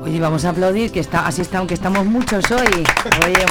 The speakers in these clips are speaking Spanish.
Oye, vamos a aplaudir, que así está, aunque estamos muchos hoy. Oye,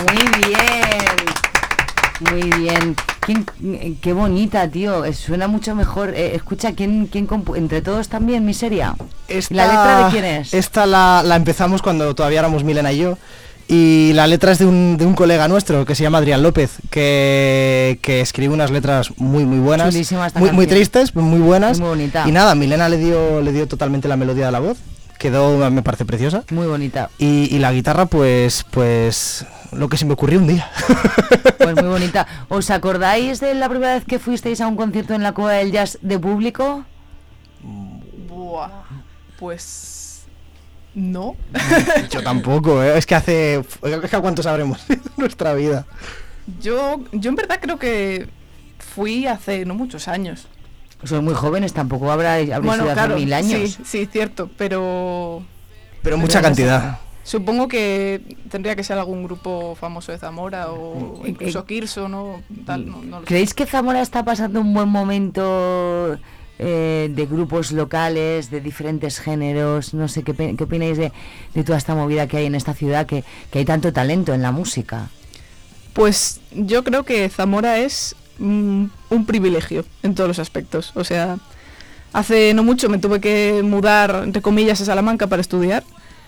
muy bien. Qué bonita, tío. Suena mucho mejor. Escucha, ¿quién entre todos también, Miseria? ¿La letra de quién es? Esta la empezamos cuando todavía éramos Milena y yo. Y la letra es de un colega nuestro que se llama Adrián López, que escribe unas letras muy buenas, muy tristes, muy buenas. Muy bonita. Y nada, Milena le dio totalmente la melodía de la voz. Quedó, me parece preciosa. Muy bonita. Y la guitarra, pues lo que se me ocurrió un día. Pues muy bonita. ¿Os acordáis de la primera vez que fuisteis a un concierto en la Cueva del Jazz de público? Buah, pues no. Yo tampoco, ¿eh? Es que ¿a cuánto sabremos de nuestra vida? Yo en verdad creo que fui hace no muchos años. Sois muy jóvenes, tampoco habréis sido hace 1000 años. Sí, cierto, pero mucha cantidad. Supongo que tendría que ser algún grupo famoso de Zamora o incluso Kirso, ¿no? No lo ¿Creéis sé. que Zamora está pasando un buen momento de grupos locales, de diferentes géneros? No sé, ¿qué opináis de toda esta movida que hay en esta ciudad, que hay tanto talento en la música? Pues yo creo que Zamora es un privilegio en todos los aspectos. O sea, hace no mucho me tuve que mudar, entre comillas, a Salamanca para estudiar.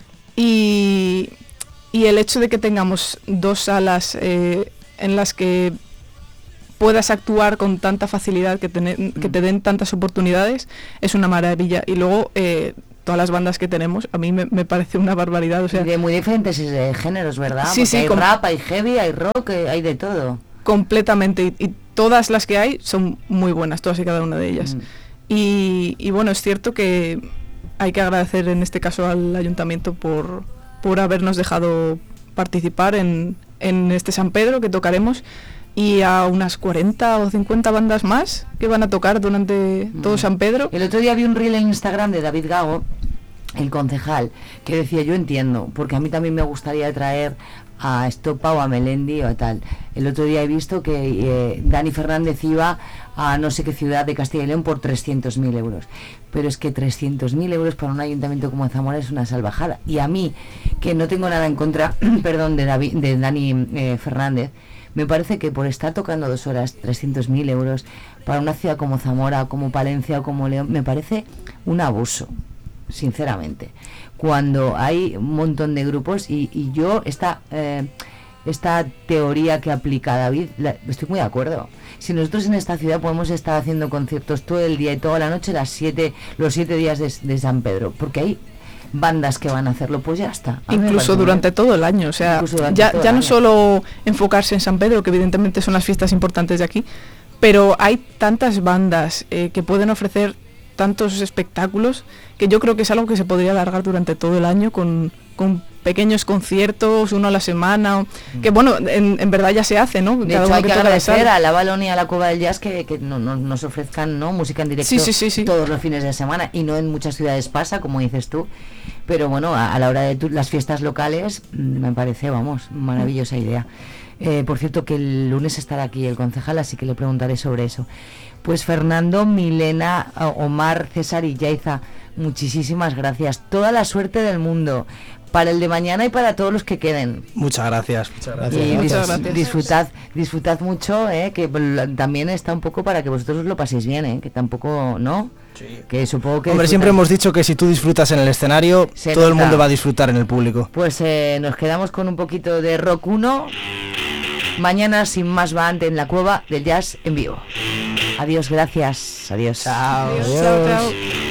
Y el hecho de que tengamos 2 salas en las que puedas actuar con tanta facilidad, que te den tantas oportunidades, es una maravilla. Y luego todas las bandas que tenemos, a mí me parece una barbaridad. O sea, y de muy diferentes géneros, ¿verdad? Sí, hay rap, hay heavy, hay rock, hay de todo. Completamente. Y todas las que hay son muy buenas, todas y cada una de ellas. Y bueno, es cierto que hay que agradecer en este caso al ayuntamiento por habernos dejado participar en este San Pedro que tocaremos, y a unas 40 o 50 bandas más que van a tocar durante todo San Pedro. El otro día vi un reel en Instagram de David Gago, el concejal, que decía: yo entiendo, porque a mí también me gustaría traer a Estopa o a Melendi o tal. El otro día he visto que Dani Fernández iba a no sé qué ciudad de Castilla y León por 300.000 euros. Pero es que 300.000 euros para un ayuntamiento como Zamora es una salvajada. Y a mí, que no tengo nada en contra perdón, de Dani Fernández, me parece que por estar tocando 2 horas 300.000 euros para una ciudad como Zamora, como Palencia o como León, me parece un abuso, sinceramente, cuando hay un montón de grupos. Y yo esta teoría que aplica David, estoy muy de acuerdo. Si nosotros en esta ciudad podemos estar haciendo conciertos todo el día y toda la noche, los 7 días de San Pedro, porque hay bandas que van a hacerlo, pues ya está. Incluso durante todo el año, o sea, ya no solo enfocarse en San Pedro, que evidentemente son las fiestas importantes de aquí, pero hay tantas bandas que pueden ofrecer tantos espectáculos, que yo creo que es algo que se podría alargar durante todo el año con pequeños conciertos, uno a la semana, que bueno, en verdad ya se hace, ¿no? De hecho hay que agradecer a la Balón y a la Cueva del Jazz que nos ofrezcan, ¿no?, música en directo todos los fines de semana, y no en muchas ciudades pasa, como dices tú, pero bueno, a la hora de las fiestas locales me parece, vamos, maravillosa idea. Por cierto, que el lunes estará aquí el concejal, así que le preguntaré sobre eso. Pues Fernando, Milena, Omar, César y Yaiza, muchísimas gracias. Toda la suerte del mundo para el de mañana y para todos los que queden. Muchas gracias. Y disfrutad mucho, que también está un poco para que vosotros os lo paséis bien, que tampoco, ¿no? Sí. Que supongo que... Hombre, siempre hemos dicho que si tú disfrutas en el escenario, todo el mundo va a disfrutar en el público. Pues nos quedamos con un poquito de Rock 1. Mañana Sin Más Band en la Cueva del Jazz en vivo. Adiós, gracias. Adiós. Chao. Adiós. Chao.